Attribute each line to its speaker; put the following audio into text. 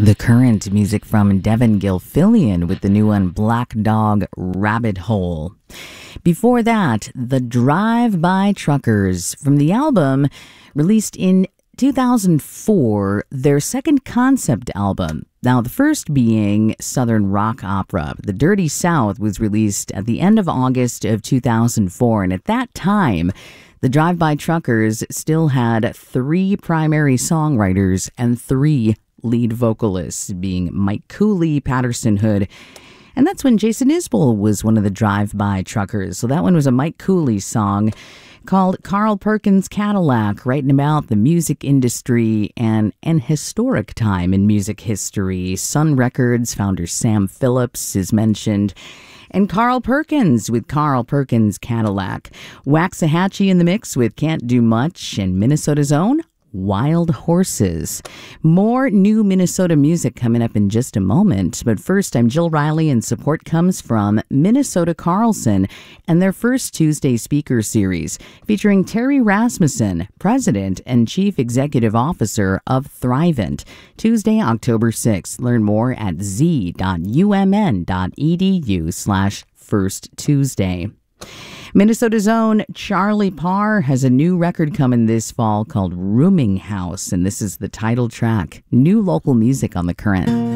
Speaker 1: The Current, music from Devin Gilfillian with the new one Black Dog Rabbit Hole. Before that, The Drive-By Truckers from the album released in 2004, their second concept album. Now, the first being Southern Rock Opera. The Dirty South was released at the end of August of 2004, and at that time, the Drive-By Truckers still had 3 primary songwriters and 3 lead vocalists, being Mike Cooley, Patterson Hood, and that's when Jason Isbell was one of the Drive-By Truckers. So that one was a Mike Cooley song called Carl Perkins Cadillac, writing about the music industry and an historic time in music history. Sun Records founder Sam Phillips is mentioned, and Carl Perkins with Carl Perkins Cadillac. Waxahachie in the mix with Can't Do Much, and Minnesota's own Wild Horses. More new Minnesota music coming up in just a moment. But first, I'm Jill Riley, and support comes from Minnesota Carlson and their first Tuesday speaker series featuring Terry Rasmussen, President and Chief Executive Officer of Thrivent. Tuesday, October 6th. Learn more at z.umn.edu/First Tuesday. Minnesota's own Charlie Parr has a new record coming this fall called Rooming House, and this is the title track. New local music on The Current.